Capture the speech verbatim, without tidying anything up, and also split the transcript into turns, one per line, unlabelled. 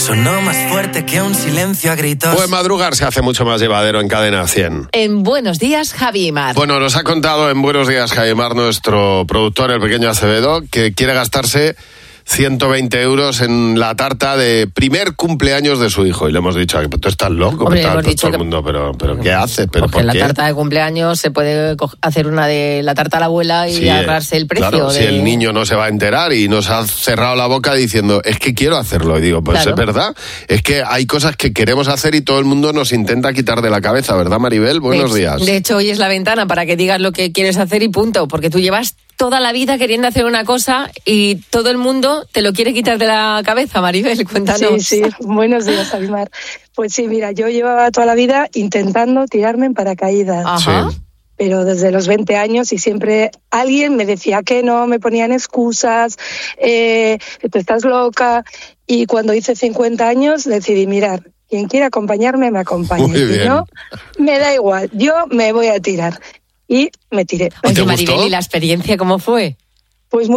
Sonó más fuerte que un silencio a gritos.
Pues madrugar se hace mucho más llevadero en Cadena cien.
En Buenos Días, Javi y Mar.
Bueno, nos ha contado en Buenos Días, Javi y Mar, nuestro productor, el pequeño Acevedo, que quiere gastarse ciento veinte euros en la tarta de primer cumpleaños de su hijo. Y le hemos dicho, tú estás loco,
Hombre,
está,
hemos
todo
dicho
el
que-
mundo, pero, pero ¿qué hace? ¿Pero
Porque
por
la
qué?
tarta de cumpleaños se puede co- hacer una de la tarta a la abuela y
Sí,
ahorrarse el precio.
Claro,
de...
si el niño no se va a enterar y nos ha cerrado la boca diciendo, es que quiero hacerlo. Y digo, pues
Claro.
es verdad. Es que hay cosas que queremos hacer y todo el mundo nos intenta quitar de la cabeza, ¿verdad, Maribel? Buenos
de,
días.
De hecho, hoy es la ventana para que digas lo que quieres hacer y punto. Porque tú llevas toda la vida queriendo hacer una cosa y todo el mundo te lo quiere quitar de la cabeza, Maribel. Cuéntanos.
Sí, sí, buenos días, Abimar. Pues sí, mira, yo llevaba toda la vida intentando tirarme en paracaídas,
Ajá.
Sí.
pero desde los veinte años y siempre alguien me decía que no, me ponían excusas, eh, que tú estás loca, y cuando hice cincuenta años decidí, mirar, quien quiera acompañarme, me acompaña,
Muy
y si
bien.
no, me da igual, yo me voy a tirar. Y me tiré.
¿Y te
Oye, Maribel,
gustó?
¿y la experiencia cómo fue?
Pues